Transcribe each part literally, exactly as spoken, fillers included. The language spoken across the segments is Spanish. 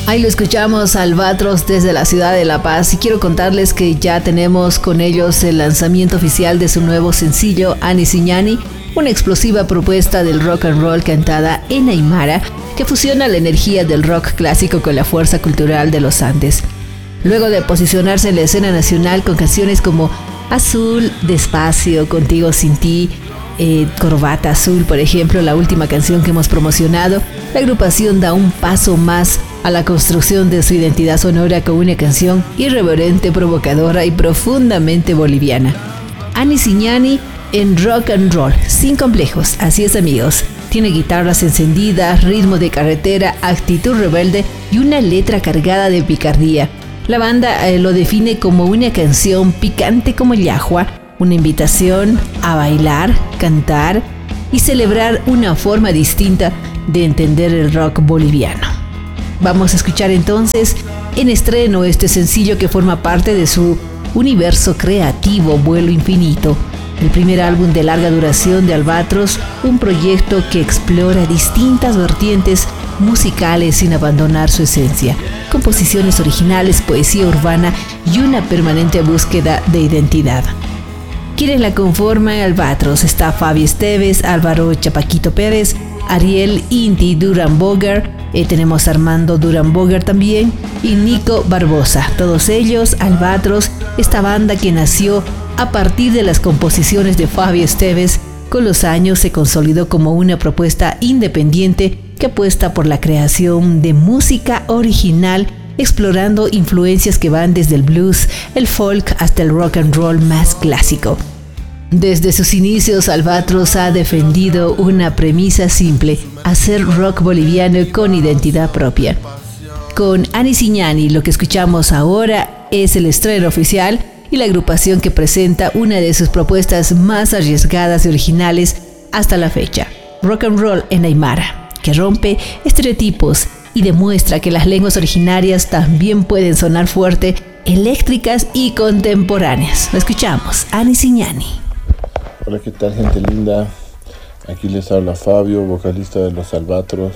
Ahí lo escuchamos, Albatros, desde la ciudad de La Paz, y quiero contarles que ya tenemos con ellos el lanzamiento oficial de su nuevo sencillo Ani Siñani, una explosiva propuesta del rock and roll cantada en aymara que fusiona la energía del rock clásico con la fuerza cultural de los Andes. Luego de posicionarse en la escena nacional con canciones como Azul, Despacio, Contigo Sin Ti, eh, Corbata Azul, por ejemplo, la última canción que hemos promocionado, la agrupación da un paso más a la construcción de su identidad sonora con una canción irreverente, provocadora y profundamente boliviana. Ani Siñani en rock and roll, sin complejos, así es, amigos. Tiene guitarras encendidas, ritmo de carretera, actitud rebelde y una letra cargada de picardía. La banda eh, lo define como una canción picante como el yahua, una invitación a bailar, cantar y celebrar una forma distinta de entender el rock boliviano. Vamos a escuchar entonces en estreno este sencillo que forma parte de su universo creativo Vuelo Infinito, el primer álbum de larga duración de Albatros, un proyecto que explora distintas vertientes musicales sin abandonar su esencia, composiciones originales, poesía urbana y una permanente búsqueda de identidad. Quienes la conforman Albatros está Fabi Esteves, Álvaro Chapaquito Pérez, Ariel Inti Durán Boger, eh, tenemos a Armando Durán Boger también y Nico Barbosa. Todos ellos, Albatros, esta banda que nació a partir de las composiciones de Fabi Esteves, con los años se consolidó como una propuesta independiente que apuesta por la creación de música original, explorando influencias que van desde el blues, el folk hasta el rock and roll más clásico. Desde sus inicios, Albatros ha defendido una premisa simple: hacer rock boliviano con identidad propia. Con Ani Siñani, lo que escuchamos ahora es el estreno oficial y la agrupación que presenta una de sus propuestas más arriesgadas y originales hasta la fecha: rock and roll en aymara, que rompe estereotipos y demuestra que las lenguas originarias también pueden sonar fuerte, eléctricas y contemporáneas. Lo escuchamos, Ani Siñani. Hola, ¿qué tal, gente linda? Aquí les habla Fabio, vocalista de los Albatros.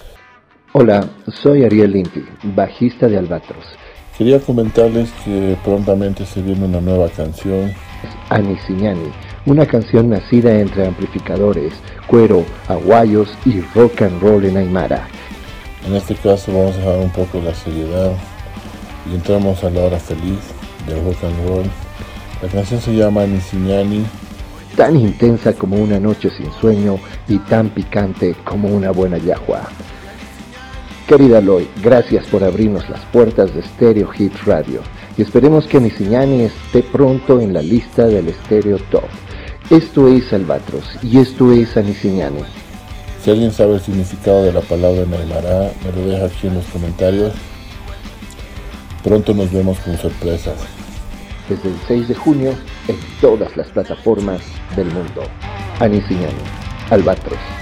Hola, soy Ariel Inti, bajista de Albatros. Quería comentarles que prontamente se viene una nueva canción. Ani Siñani, una canción nacida entre amplificadores, cuero, aguayos y rock and roll en aymara. En este caso vamos a dejar un poco la seriedad y entramos a la hora feliz del rock and roll. La canción se llama Ani Siñani. Tan intensa como una noche sin sueño y tan picante como una buena yahua. Querida Loy, gracias por abrirnos las puertas de Stereo Hits Radio y esperemos que Ani Siñani esté pronto en la lista del Stereo Top. Esto es Albatros y esto es Ani Siñani. Si alguien sabe el significado de la palabra en aymara, me lo deja aquí en los comentarios. Pronto nos vemos con sorpresas. Desde el seis de junio en todas las plataformas del mundo. Ani Siñani, Albatros.